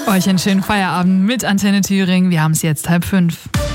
Euch einen schönen Feierabend mit Antenne Thüringen. Wir haben es jetzt 4:30.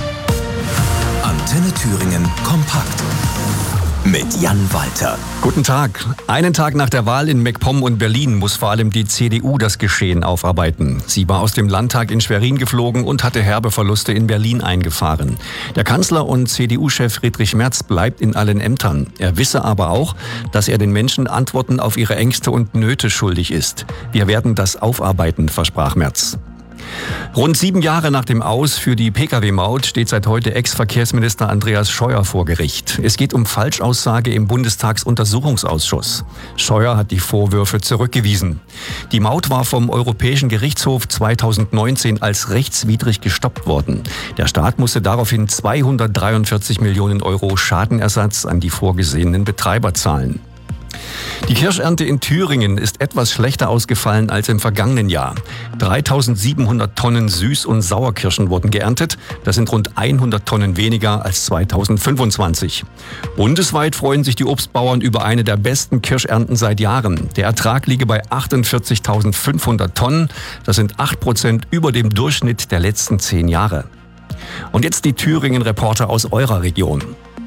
Antenne Thüringen kompakt mit Jan Walter. Guten Tag. Einen Tag nach der Wahl in MacPom und Berlin muss vor allem die CDU das Geschehen aufarbeiten. Sie war aus dem Landtag in Schwerin geflogen und hatte herbe Verluste in Berlin eingefahren. Der Kanzler und CDU-Chef Friedrich Merz bleibt in allen Ämtern. Er wisse aber auch, dass er den Menschen Antworten auf ihre Ängste und Nöte schuldig ist. Wir werden das aufarbeiten, versprach Merz. Rund 7 Jahre nach dem Aus für die Pkw-Maut steht seit heute Ex-Verkehrsminister Andreas Scheuer vor Gericht. Es geht um Falschaussage im Bundestagsuntersuchungsausschuss. Scheuer hat die Vorwürfe zurückgewiesen. Die Maut war vom Europäischen Gerichtshof 2019 als rechtswidrig gestoppt worden. Der Staat musste daraufhin 243 Millionen Euro Schadenersatz an die vorgesehenen Betreiber zahlen. Die Kirschernte in Thüringen ist etwas schlechter ausgefallen als im vergangenen Jahr. 3700 Tonnen Süß- und Sauerkirschen wurden geerntet. Das sind rund 100 Tonnen weniger als 2025. Bundesweit freuen sich die Obstbauern über eine der besten Kirschernten seit Jahren. Der Ertrag liege bei 48.500 Tonnen. Das sind 8% über dem Durchschnitt der letzten 10 Jahre. Und jetzt die Thüringen-Reporter aus eurer Region.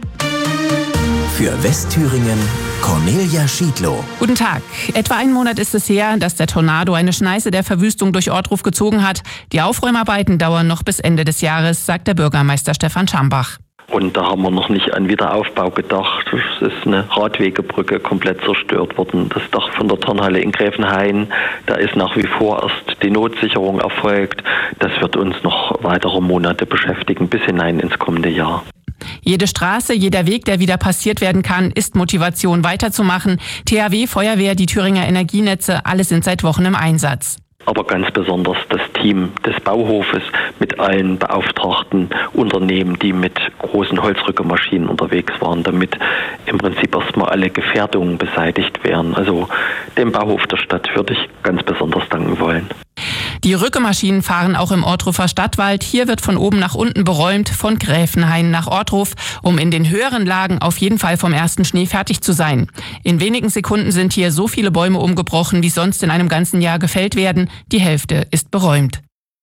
Für Westthüringen Cornelia Schiedlow. Guten Tag. Etwa einen Monat ist es her, dass der Tornado eine Schneise der Verwüstung durch Ortruf gezogen hat. Die Aufräumarbeiten dauern noch bis Ende des Jahres, sagt der Bürgermeister Stefan Schambach. Und da haben wir noch nicht an Wiederaufbau gedacht. Es ist eine Radwegebrücke komplett zerstört worden. Das Dach von der Turnhalle in Gräfenhain, da ist nach wie vor erst die Notsicherung erfolgt. Das wird uns noch weitere Monate beschäftigen, bis hinein ins kommende Jahr. Jede Straße, jeder Weg, der wieder passiert werden kann, ist Motivation weiterzumachen. THW, Feuerwehr, die Thüringer Energienetze, alle sind seit Wochen im Einsatz. Aber ganz besonders das Team des Bauhofes mit allen beauftragten Unternehmen, die mit großen Holzrückemaschinen unterwegs waren, damit im Prinzip erstmal alle Gefährdungen beseitigt werden. Also dem Bauhof der Stadt würde ich ganz besonders danken wollen. Die Rückemaschinen fahren auch im Ortrufer Stadtwald. Hier wird von oben nach unten beräumt, von Gräfenhain nach Ortruf, um in den höheren Lagen auf jeden Fall vom ersten Schnee fertig zu sein. In wenigen Sekunden sind hier so viele Bäume umgebrochen, wie sonst in einem ganzen Jahr gefällt werden. Die Hälfte ist beräumt.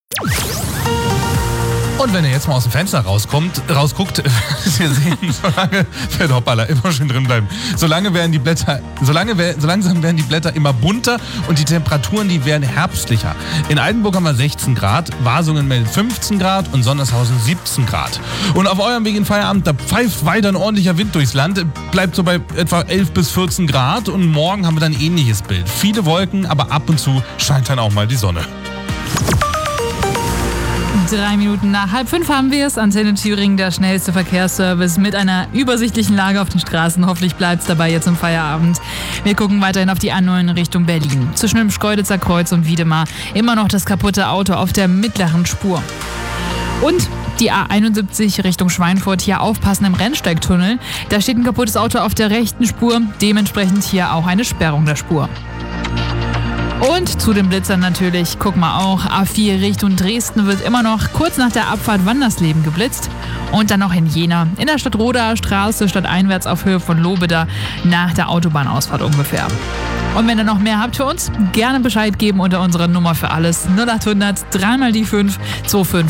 Und wenn ihr jetzt mal aus dem Fenster rausguckt, wir sehen, Hoppala, immer schön drin bleiben. So langsam werden die Blätter immer bunter und die Temperaturen, die werden herbstlicher. In Altenburg haben wir 16 Grad, Wasungen meldet 15 Grad und Sondershausen 17 Grad. Und auf eurem Weg in Feierabend, da pfeift weiter ein ordentlicher Wind durchs Land, bleibt so bei etwa 11 bis 14 Grad und morgen haben wir dann ein ähnliches Bild. Viele Wolken, aber ab und zu scheint dann auch mal die Sonne. 3 Minuten nach 4:30 haben wir es. Antenne Thüringen, der schnellste Verkehrsservice mit einer übersichtlichen Lage auf den Straßen. Hoffentlich bleibt es dabei jetzt im Feierabend. Wir gucken weiterhin auf die A9 in Richtung Berlin. Zwischen dem Schkeuditzer Kreuz und Wiedemar immer noch das kaputte Auto auf der mittleren Spur. Und die A71 Richtung Schweinfurt, hier aufpassen im Rennsteigtunnel. Da steht ein kaputtes Auto auf der rechten Spur. Dementsprechend hier auch eine Sperrung der Spur. Und zu den Blitzern natürlich, guck mal auch, A4 Richtung Dresden wird immer noch kurz nach der Abfahrt Wandersleben geblitzt. Und dann noch in Jena, in der Stadtroder Straße, stadteinwärts auf Höhe von Lobeda, nach der Autobahnausfahrt ungefähr. Und wenn ihr noch mehr habt für uns, gerne Bescheid geben unter unserer Nummer für alles 0800 3 mal die 5 25